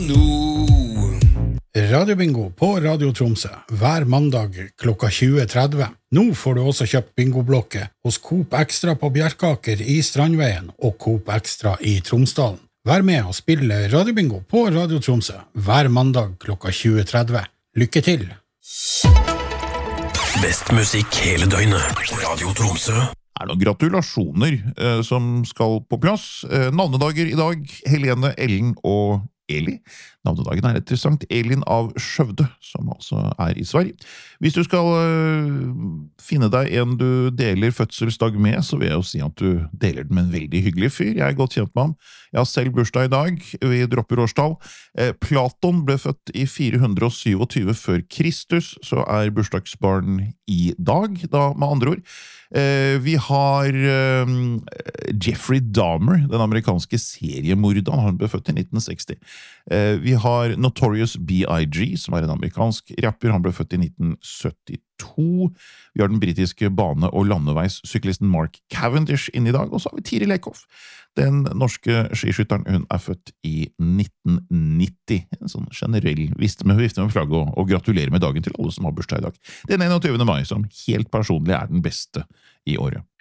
nå. Radiobingo på Radio Tromsø hver mandag klokka 20.30. Nå får du også kjøpt bingoblokke hos Coop Extra på Bjerkaker i Strandveien og Coop Extra i Tromsdalen. Vær med og spille Radiobingo på Radio Tromsø hver mandag klokka 20.30. Lykke til! Best musikk hele døgnet. Radio Tromsø. Noen gratulasjoner som skal på plass. Navnedager i dag, Helene, Ellen og Eli. Navnedagen rett og slett Elin av Skjøvde, som altså i Sverige. Hvis du skal finne deg en du deler fødselsdag med, så vil jeg jo si at du deler den med en veldig hyggelig fyr. Jeg godt kjent med ham. Jeg har selv bursdag i dag, vi dropper årstall. Platon ble født i 427 før Kristus, så bursdagsbarn i dag, da med andre ord. Vi har Jeffrey Dahmer, den amerikanske seriemorderen, han ble født i 1960. Vi har Notorious B.I.G., som en amerikansk rapper, han ble født i 1972. Vi har den britiske bane- og landeveissyklisten Mark Cavendish inn i dag, og så har vi Tiril Eckhoff, den norske skiskytteren. Hun født i 1990. En sånn generell vifte med flagget og gratulerer med dagen til alle som har bursdag i dag. Den 21. mai, som helt personlig den beste i året.